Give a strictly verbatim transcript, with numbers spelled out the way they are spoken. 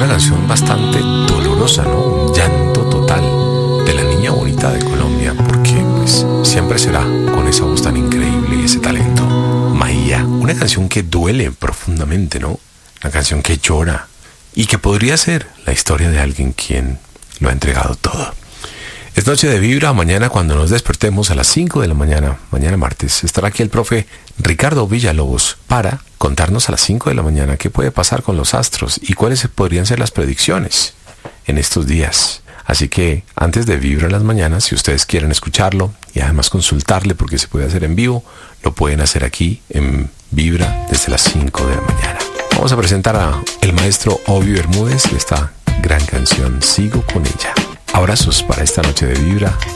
una canción bastante dolorosa, ¿no? Un llanto total de la niña bonita de Colombia, porque pues siempre será con esa voz tan increíble y ese talento. Maía, una canción que duele profundamente, ¿no? Una canción que llora y que podría ser la historia de alguien quien lo ha entregado todo. Es noche de Vibra. Mañana, cuando nos despertemos a las cinco de la mañana, mañana martes, estará aquí el profe Ricardo Villalobos para contarnos a las cinco de la mañana qué puede pasar con los astros y cuáles podrían ser las predicciones en estos días. Así que antes de Vibra las mañanas, si ustedes quieren escucharlo y además consultarle porque se puede hacer en vivo, lo pueden hacer aquí en Vibra desde las cinco de la mañana. Vamos a presentar a el maestro Obi Bermúdez y esta gran canción, Sigo con ella. Abrazos para esta noche de Vibra.